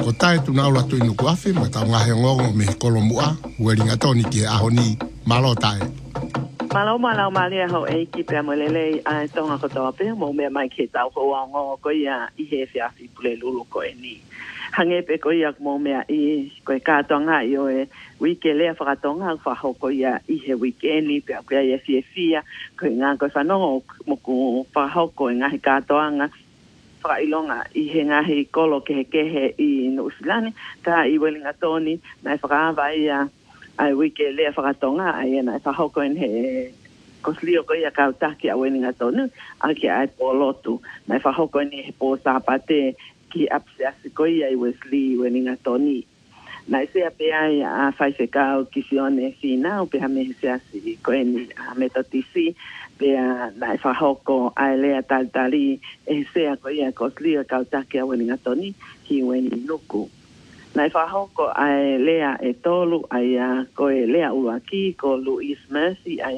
Ko tae tu naula tu inu kuafi, ma tau ngahe ngongo me kolo mua, ueringa toni ki ahoni malo tae. Malo malia ho e ki pe molele a tonga ko tope mo me mai ke tau ko ngo ko ia I he fia fi pule lulu ko ni. Hange pe ko ia mo me I ko ka tonga yo e wikele fa tonga fa ho ko ia I he weekend pe ko ia fia ko nga ko fa no mo ko fa ho ko nga ka tonga fa ilonga I he nga he kolo ke he I no Zealand ka I welinga toni na fa va ia ai wiki le whakatonga ai na whahoko en he koslio ko ia kautaki a weninga tonu a ki ai polotu na whahoko en he po sapate ki apsiasi ko ia I Wesley weninga toni na se pe ai a faise kau ki sione fina o pe hame siasi ko en a metotisi pe na whahoko ai lea taltali e se ko ia koslio kautaki a weninga toni ki weni nuku Nai whahoko ai lea e tolu ai ko e lea uaki ko Louise Mercy ai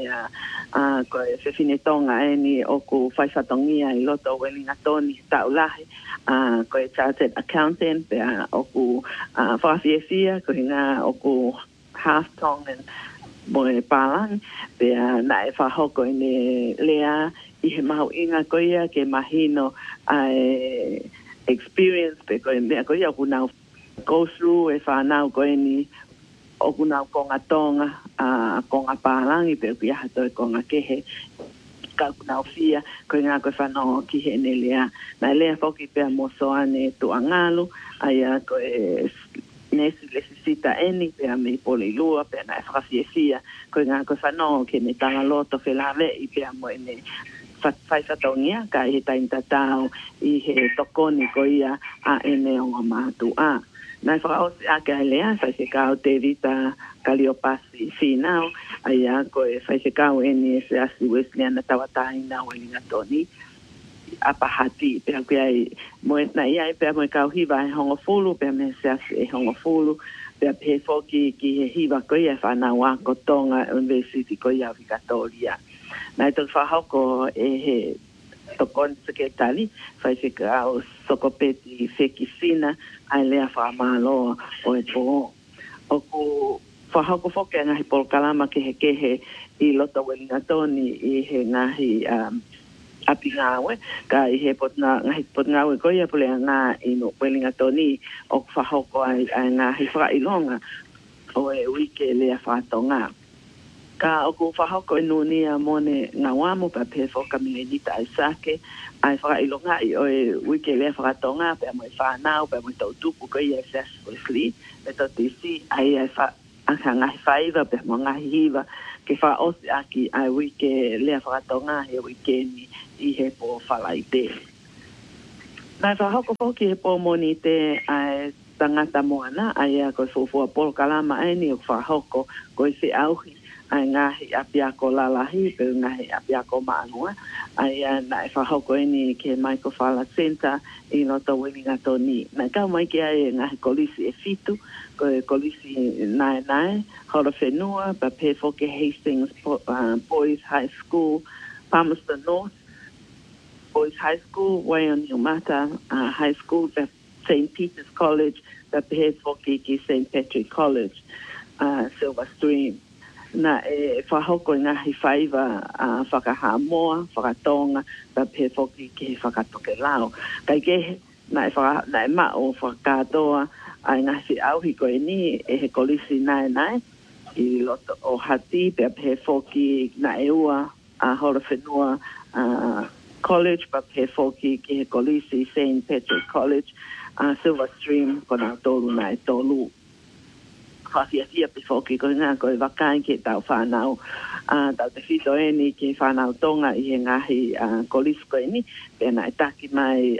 ko e whewhine tonga e ni o ku whaifatongia I loto welinga toni taulahi ko e chartered accountant pe o ku whawhiewhia ko hinga o ku half tongan mo e palang pe nai whahoko e ni lea I he mahu inga ko ia ke mahino ai experience pe ko e mea ko ia kunau go through e whanau koe ni o kunau konga tonga konga pālangi pe kia hato e konga kehe ka kunau fia koe ngā koe whanau ki he ne lea na lea whoki pia mo soane tu angalu ai koe nesi lesisita eni pia me poli lua pia na e whakawhie fia koe ngā koe whanau ke me tanga loto whelave I pia mo ene whaifatongia ka I he tainta tau I he tokoni ko ia a ene o mātu Nai whakaose ake ai lea, whaise kau te rita Kaliopasi whinau, ai ko e whaise kau eni e se asi Wesleyan na tawataina o elinga toni, apahati, pia kui ai, na iai pia moe kau hiva e hongo fulu, pia me se asi e hongo fulu, pia pe foki ki he hiva ko ia whanau a Kotonga University ko ia Vikatoria. Nai tō whahoko e he tokon sekretari whaise kau sokopeti whekisina ai lea whamaloa o e tō. O ku whahoko whoke ngahi polkalama ke he I loto welinga toni I he ngahi api ngawe ka I he ngahi pot ngawe ko ia pole ngā ino welinga toni o whahoko ai ngahi whakailonga o e wike lea whatonga. Ka oku whahoko e nunia mone ngā wamu pa pe whoka milenita ai sake ai whakailonga I o e wike lea whakatonga pe amoe whanau pe amoe tautupu ko I SS Wesley pe tau tisi ai anga ngahi whaiva pe amoe ngahi hiva ke whaose aki ai wike lea whakatonga he wike ni I he po whalaite. Nai whahoko whoki he po moni te ai tangata moana ai ko fufua polo kalama ai ni o whahoko ko I se auhi ai ngahi apiako lalahi pe ngahi apiako maanua ai na e whahoko eni ke Michael Fala Center I loto welinga toni na kau mai ke ai ngahi kolisi e fitu ko e kolisi nai hora whenua pa pe foke Hastings Boys High School Palmerston North Boys High School Waioniumata High School pa St. Peter's College pa pe foke ki St. Patrick College Silver Stream na e whahoko ngahi whaiva whakahamoa, whakatonga, pa pe whoki ke whakatoke lao. Kai ke na e mao whakatoa ai ngahi auhi koe ni e he kolisi nai I loto o hati pe whoki na e ua hora whenua college pa pe whoki ke he kolisi St. Patrick College Silver Stream kona tolu na e tolu. Whawhiawhia pe whoki ko ngā koe wakai ke tau whanau. Tau te whito eni ke whanau tonga I he ngahi kolis koe ni. Pena e taki mai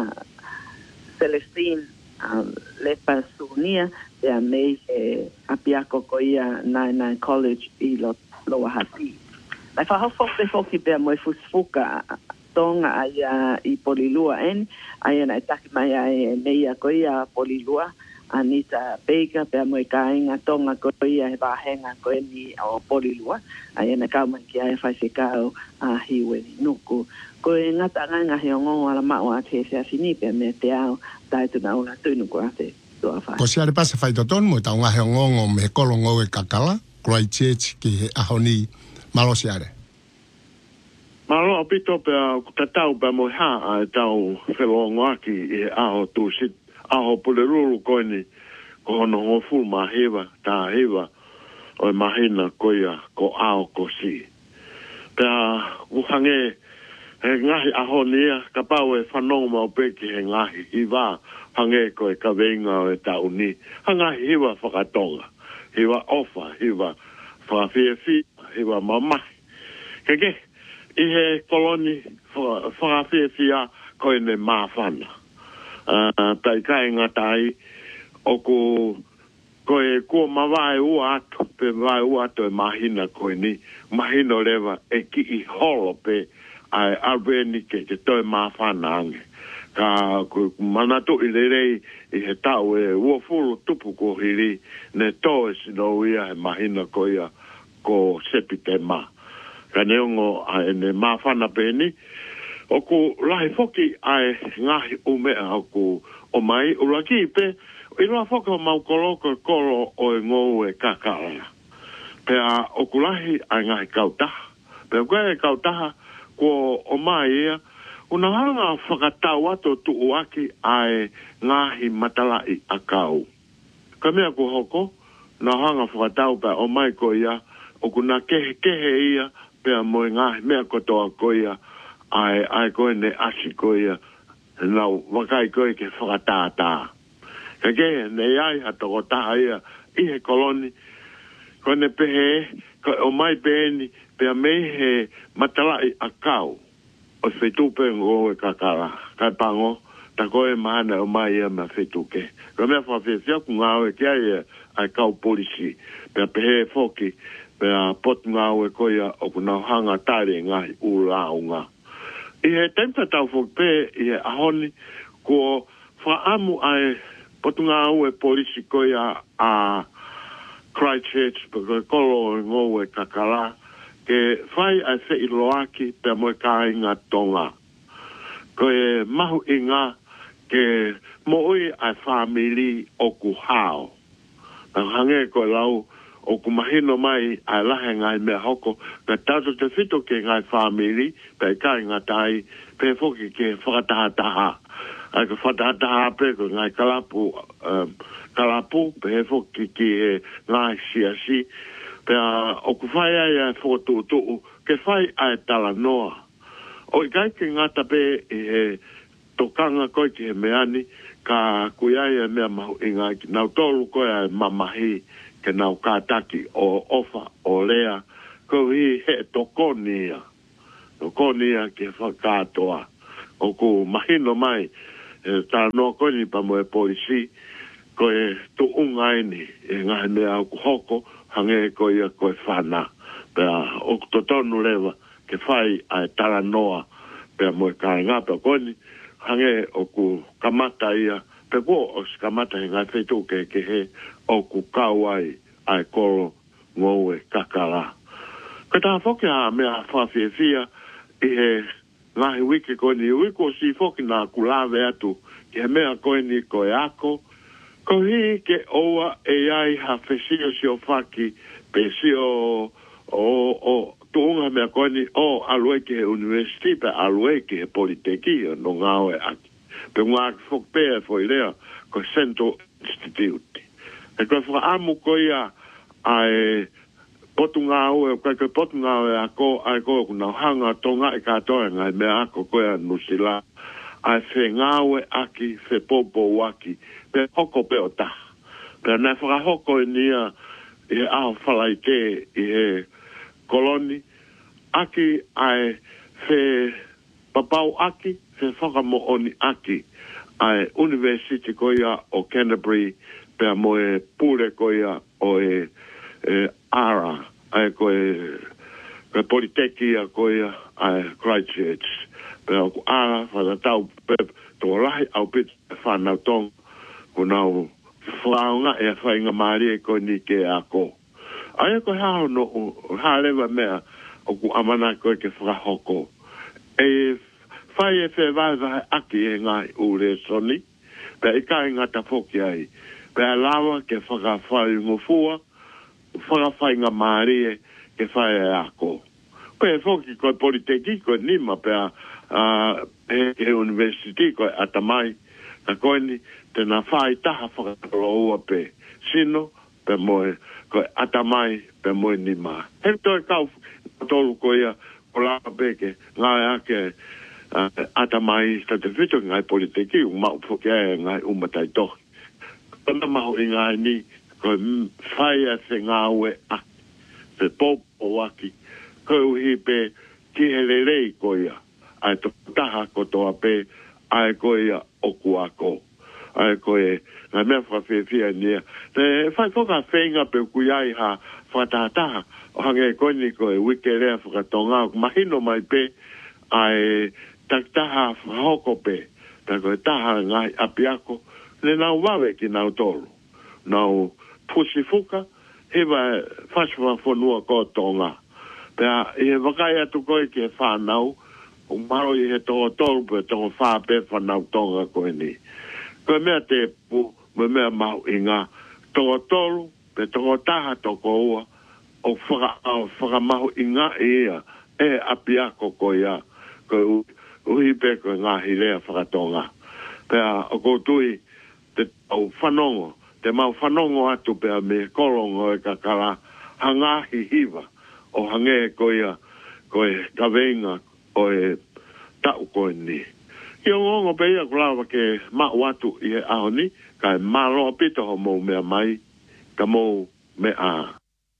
Celestine Lepa Sunia. Pea mei he apiako ko ia Nai College I loa hati. Nai whahofo pe whoki pea moe fusfuka tonga ai I Polilua eni. Ai na e taki mai ai meia ko ia Polilua. Anita Baker pe moe kainga tonga ko ia he wahenga ko ni o Polilua ai na ka mai ki ai whaise kau hiwe ni nuku ko e ngata nganga he ongo ala ma o ate se asini pe me te au tai tu na una tu nuku ate Ko si ale pasa fai toton mo ta ngahe ngongo me kolongo e kakala, Christchurch ki ahoni malo si ale. Malo apito pe tatau pe mo ha tau felongo aki e aho tu sit aho pulerulu koini ko hono ngofu mahiva ta hiva o mahina koia ko ao ko si. Pe uhange he ngahi ahonia ka pau e whanonga mau peki he ngahi i wā hange ko e ka venga o e tauni hangahi hiwa whakatonga hiwa ofa hiwa whakawhiawhi hiwa mamahi keke i he koloni whakawhiawhia ko e ne mawhana tai kai ngatai o ko e kua mawai ua atu pe mawai ua atu e mahina ko e ni mahino lewa e ki i holo pe ai albeni ke te toi mawhana ange. Ka manatu i lerei i he tau e ua fulu tupu ko hiri ne tō e sino ia he mahina ko ia ko sepi te ma. Ka neongo ai ne mawhana peni. O ku lahi foki ai ngahi umea o ku o mai uraki pe i loa foki o mau koloko kolo o e ngou e kakala. Pea o ku lahi ai ngahi kautaha. Pea koe e kautaha ko o mai ia, una hanga whakatau ato tuuaki ai ngahi matalai a kau. Ka mea ko hoko, na hanga whakatau pa o mai ko ia, o kuna kehe ia, pea moe ngahi mea kotoa ko ia, ai koe ne asi ko ia, nau wakai koe ke whakatātā. Ka kehe ne iai hatoko taha ia, i he koloni, ko ne pehe, ko o mai peheni, pea mei he matalai a kau. O whetupe ngō e kakara. Kai pango, ta koe mahana o mai ia ma whetuke. Ka mea whawhewhia ku ngāo e kia ia ai kau polisi. Pea pehe foki, pea pot ngāo e koia o ku nau hanga tare ngahi ura o ngā. I he tempa tau foki pe, i he ahoni, ko whaamu ai pot ngāo e polisi koia a Christchurch, peko kolo ngō e kakara, ke whai ai whai loaki pe moe kai ngā tonga. Ko e mahu i ngā ke moe ai whamili o ku hao. Ka hange ko lau o ku mahino mai ai lahe ngai mea hoko, ka tato te whito ke ngai whamili, pe kai ngā tai, pe foki ke whakatahataha. Ai ka whakatahataha pe ko ngai kalapu, pe foki ki e ngai siasi, pea o ku whai ai ai whotu ke whai ai tala noa. O i kai ke ngata pe i he tokanga koe ki he meani, ka kui ai ai mea mahu inga ki nau tolu koe ai mamahi ke nau kātaki o ofa o lea, ko hi he tokonia ke whakātoa. O ku mahino mai, tala noa koe ni pa moe polisi, koe tu ungai ni, e ngahe mea o ku hoko, hange ko ia koe whana. Pea o totonu lewa ke whai ai tala noa pea moe kai ngā pea koni hange o ku kamata ia pe ko o si kamata he ngai whetu ke he o ku kau ai kolo ngou e kakala. Ka tā whoki a mea whawhiawhia i he ngahi wiki koni wiko si whoki nā kulawe atu ki he mea koini koe ako ko hi ke oa e ai ha whesio si o whaki pe si o tuunga mea koini o alue ke he university pe alue ke he politeki no ngāo e aki. Pe ngā whokpea fo i rea ko Central Institute. E koe whakaamu koia ai potu ngāo e koe potu ngāo e ako ai koe kuna hanga tonga e katoa ngai mea ako koe nusila ai whe ngāo e aki whe popo waki pe hoko pe o taha. Pe nai whakahoko e nia i he aho whalai te i he koloni. Aki ai whe papau aki, whe whakamo oni aki ai University koia o Canterbury pe moe pure koia o e ara ai koe politekia koia ai Christchurch. Pe o ku ara whakatau pe tō rahi au pit whanau tong kunau whaunga e whainga maari e koe ni ke ako. Ai koe hao no halewa mea o ku amana koe ke whakahoko. E whai e whewai wahe aki e ngai ure soni, pe i kai ngata whoki ai. pe alawa ke whakawhai ngofua, whakawhai ngā marie ke whai e ako. Koe e whoki koe Politeki, koe nima pe he university koe atamai, ka koe ni tēnā whai taha whakakaloa pe sino, pe moe koe atamai, pe moe nima. He toi kau tolu koe ia, ko lapa peke, ngai ake atamai ta te whito ngai Politeki, mau whoki ae ngai umatai tohi. Tana maho i ngai ni, koe whai a se ngā ue a, se popo waki, koe uhi pe ki hele rei koe ia, ai to taha ko toa pe, ai koe ia oku ako, ai koe ngai mea whawhiawhia nia. Te whai whoka whenga pe kuiai ha whatataha, o hange koe ni koe wike rea whakatonga, mahino mai pe, ai taktaha whahoko pe, ta koe taha ngai api ako, le nau wawe ki nau tolu. Nau pusi fuka, hewa whaswa whanua ko tonga. Pea, i he wakai atu koe ki he whanau, o maro i he tonga tolu, pe tonga whape whanau tonga koe ni. Koe mea te pu, me mea mau i ngā tonga tolu, pe tonga taha toko ua, o whakamahu i ngā ia, e api ako koe ia, koe uhi pe koe ngā hirea whakatonga. Pea, o koutui, te au whanongo, te mau whanongo atu pea me kolongo e kakara hangahi hiva o hange koe kawenga o e tau koe ni. Ki o ngongo pe ia kulawa ke mau atu i he ahoni, ka e malo pito ho mou mea mai, ka mou me a.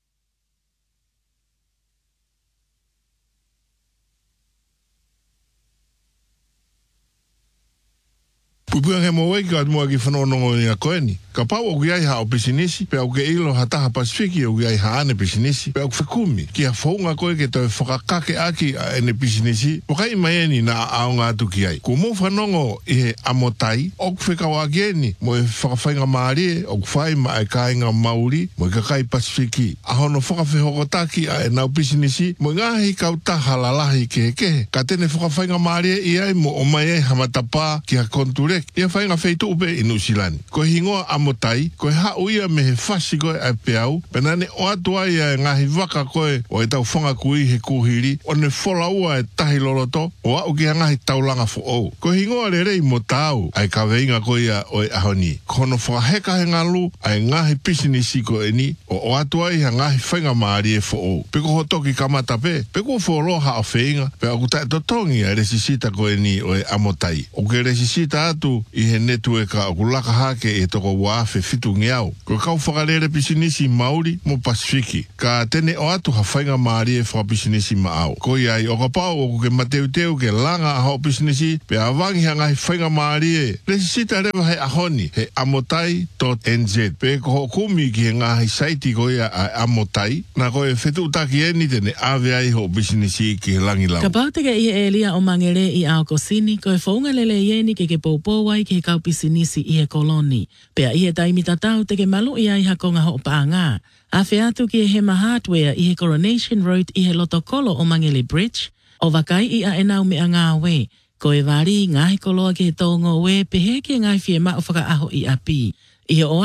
Pupua he mo wei ka mua ki whanonongo ni a koe ni. Ka pau o giai ha o pisinisi, pe au ke ilo ha taha Pasifiki o giai ha ane pisinisi, pe au whakumi, ki a whaunga koe ke toi whakakake aki a ene pisinisi, o kai mai eni na ao ngā tuki ai. Ko mō whanongo i he amotai, o ku whekau aki eni, mo e whakawhainga maarie, o ku whai ma e kāinga mauri, mo e kakai Pasifiki. A hono whakawhehoko taki a e nau pisinisi, mo ngahi kau taha lalahi ke kehe, ka tene whakawhainga maarie i ai mo o mai e hamatapa ki a konture, ia whainga wheitu upe i Nusilani. Ko hingoa amotai, ko hau ia me he whasi koe ai peau, penane o atua ia e ngahi waka koe o e tau whanga kui he kuhiri, o ne whola ua e tahi loroto, o au ki ngahi taulanga fo ou. Ko hingoa le rei mo tau, ai ka veinga koe ia o e ahoni. Kono whakaheka he ngalu, ai ngahi pisinisi ko e ni, o atua ia ngahi whainga maari e fo ou. Peko hotoki kamata pe, peko wholoha o whainga, pe aku tae totongi a resisita ko e ni o e amotai. O ke resisita atu, i he netu e ka o laka hake e toko wafe fitu ngiau. Ko kau whakarere pisinisi Mauri mo Pasifiki. Ka tene o atu ha whainga maari e whaka pisinisi maau. Ko iai o ka pau o ke mateu teu ke langa a hao pisinisi pe awangi ha ngahi whainga maari e. Resisita rewa he ahoni he amotai.nz. Pe ko ho kumi ki he ngahi saiti ko ia a amotai. Na ko e whetu utaki eni tene ave ai ho pisinisi ki he langi lau. Ka pauteke i e lia o mangere i ao kosini ko e whaunga lele ieni ke popo wai ke kau pisinisi i e koloni. Pea i e taimi tatau te ke malu i ai hakonga ho paanga. A atu ki e hema hardware i he Coronation Road i he lotokolo o Mangele Bridge. O wakai i a enau me a ngā we. Ko e wari ngahi koloa ke he tongo we pehe ke ngai fie ma o whakaaho i api. I o